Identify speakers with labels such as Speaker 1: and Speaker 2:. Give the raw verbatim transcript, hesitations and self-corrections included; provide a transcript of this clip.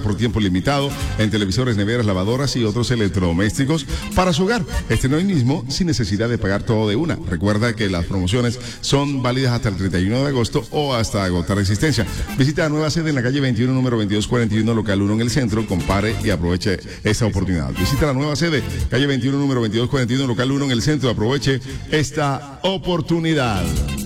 Speaker 1: por tiempo limitado en televisores, neveras, lavadoras y otros electrodomésticos para su hogar. Este hoy mismo sin necesidad de pagar todo de una. Recuerda que las promociones son válidas hasta el treinta y uno de agosto o hasta agotar existencia. Visita la nueva sede en la calle veintiuno, número veintidós cuarenta y uno, local uno en el centro. Compare y aproveche esta oportunidad. Visita la nueva sede, calle veintiuno, número veintidós cuarenta y uno, local uno en el centro. Aproveche esta oportunidad.